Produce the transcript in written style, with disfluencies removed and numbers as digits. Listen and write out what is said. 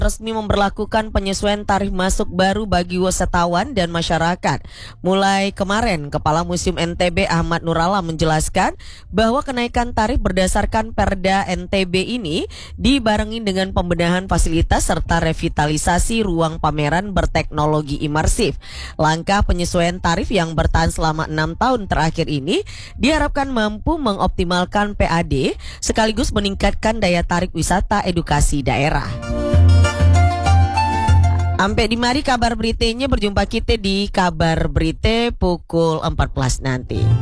resmi memberlakukan penyesuaian tarif masuk baru bagi wisatawan dan masyarakat. Mulai kemarin, Kepala Museum NTB Ahmad Nurala menjelaskan bahwa kenaikan tarif berdasarkan Perda NTB ini dibarengi dengan pembenahan fasilitas serta revitalisasi ruang pameran berteknologi imersif. Langkah penyesuaian tarif yang bertahan selama 6 tahun terakhir ini diharapkan mampu mengoptimalkan PAD sekaligus meningkatkan daya tarik wisata edukasi daerah. Sampai di mari kabar beritanya, berjumpa kita di kabar berita pukul 14 nanti.